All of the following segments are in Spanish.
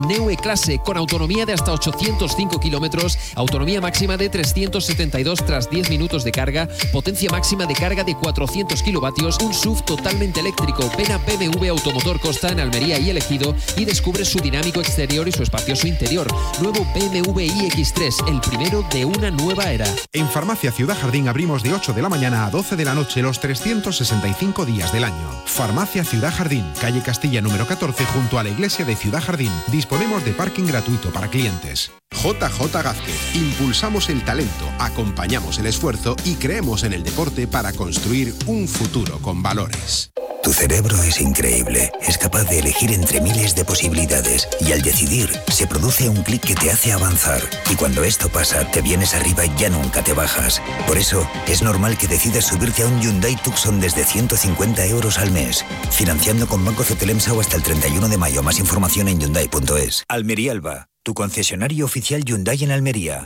Neue Clase, con autonomía de hasta 805 kilómetros, autonomía máxima de 372 tras 10 minutos de carga, potencia máxima de carga de 400 kilovatios, un SUV totalmente eléctrico. Ven a BMW Automotor Costa en Almería y Ejido y descubre su dinámico exterior y su espacioso interior. Nuevo BMW iX3, el primero de una nueva era. En Farmacia Ciudad Jardín abrimos de 8 de la mañana a 12 de la noche los 365 días del año. Farmacia Ciudad Jardín, calle Castilla número 14, junto a la iglesia de Ciudad Jardín. Disponemos de parking gratuito para clientes. JJ Gázquez. Impulsamos el talento, acompañamos el esfuerzo y creemos en el deporte para construir un futuro con valores. Tu cerebro es increíble, es capaz de elegir entre miles de posibilidades y al decidir se produce un clic que te hace avanzar y cuando esto pasa te vienes arriba y ya nunca te bajas. Por eso es normal que decidas subirte a un Hyundai Tucson desde 150 euros al mes, financiando con Banco Cetelemsa o hasta el 31 de mayo. Más información en Hyundai.es. Almería Alba, tu concesionario oficial Hyundai en Almería.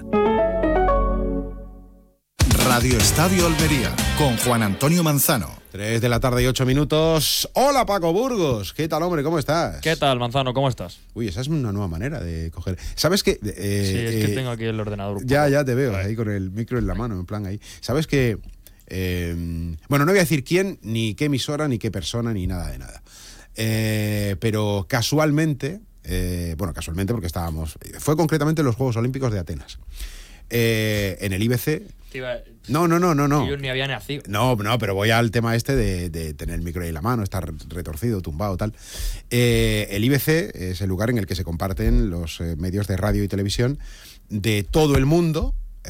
Radio Estadio Almería, con Juan Antonio Manzano. 3 de la tarde y 8 minutos. ¡Hola, Paco Burgos! ¿Qué tal, hombre? ¿Cómo estás? ¿Qué tal, Manzano? ¿Cómo estás? Uy, esa es una nueva manera de coger. ¿Sabes qué? Sí, es que tengo aquí el ordenador. Ya te veo, ahí con el micro en la mano, en plan ahí. ¿Sabes qué? Bueno, no voy a decir quién, ni qué emisora, ni qué persona, ni nada de nada. Pero casualmente, casualmente porque estábamos... Fue concretamente en los Juegos Olímpicos de Atenas. En el IBC... No. Yo ni había nacido. No, pero voy al tema este de tener el micro ahí en la mano, estar retorcido, tumbado, tal. El IBC es el lugar en el que se comparten los medios de radio y televisión de todo el mundo,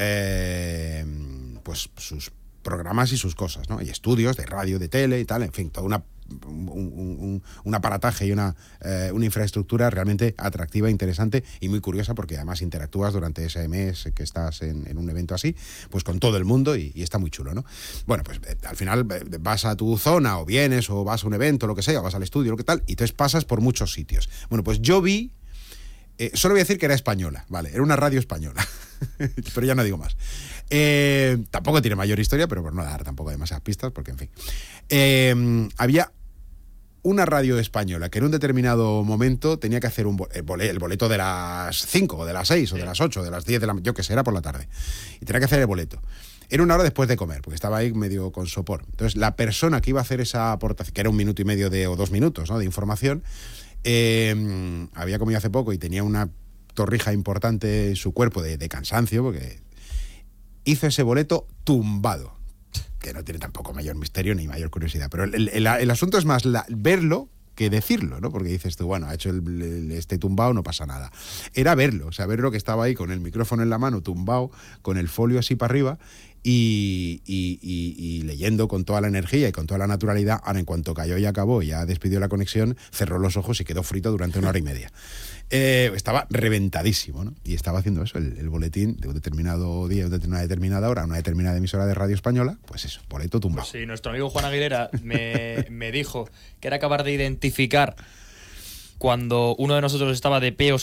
pues sus programas y sus cosas, ¿no? Hay estudios de radio, de tele y tal, en fin, toda un aparataje y una infraestructura realmente atractiva, interesante y muy curiosa, porque además interactúas durante ese mes que estás en un evento así, pues con todo el mundo y está muy chulo, ¿no? Bueno, pues al final vas a tu zona o vienes o vas a un evento, lo que sea, o vas al estudio, lo que tal, y entonces pasas por muchos sitios. Bueno, pues yo vi, solo voy a decir que era española, vale, era una radio española, pero ya no digo más. Tampoco tiene mayor historia, pero por no dar tampoco demasiadas pistas, porque en fin. Había una radio española que en un determinado momento tenía que hacer el boleto de las 5, o de las 6, o de las 8, o de las 10 de la... yo que sé, era por la tarde. Y tenía que hacer el boleto. Era una hora después de comer, porque estaba ahí medio con sopor. Entonces, la persona que iba a hacer esa aportación, que era 1 minuto y medio o 2 minutos, ¿no?, de información, había comido hace poco y tenía una torrija importante en su cuerpo de cansancio, porque hizo ese boleto tumbado, que no tiene tampoco mayor misterio ni mayor curiosidad, pero el asunto es más verlo que decirlo, ¿no? Porque dices tú, bueno, ha hecho este tumbado, no pasa nada. Era verlo, o sea, verlo que estaba ahí con el micrófono en la mano, tumbado, con el folio así para arriba y leyendo con toda la energía y con toda la naturalidad. Ahora, en cuanto cayó y acabó, ya despidió la conexión, cerró los ojos y quedó frito durante 1 hora y media. Estaba reventadísimo, ¿no? Y estaba haciendo eso, el boletín de un determinado día, de una determinada hora, una determinada emisora de radio española, pues eso, boleto tumbado. Pues sí, nuestro amigo Juan Aguilera me dijo que era capaz de identificar cuando uno de nosotros estaba de pie o